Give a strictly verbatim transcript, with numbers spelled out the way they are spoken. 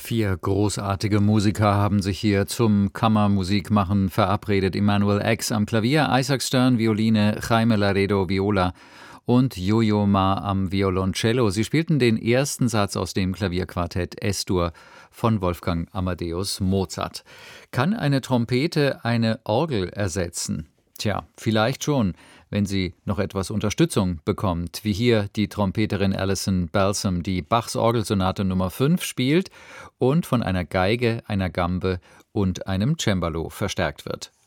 Vier großartige Musiker haben sich hier zum Kammermusikmachen verabredet. Emanuel X am Klavier, Isaac Stern Violine, Jaime Laredo Viola und Yo-Yo Ma am Violoncello. Sie spielten den ersten Satz aus dem Klavierquartett Es-Dur von Wolfgang Amadeus Mozart. Kann eine Trompete eine Orgel ersetzen? Tja, vielleicht schon, wenn sie noch etwas Unterstützung bekommt, wie hier die Trompeterin Alison Balsam, die Bachs Orgelsonate Nummer fünf spielt und von einer Geige, einer Gambe und einem Cembalo verstärkt wird.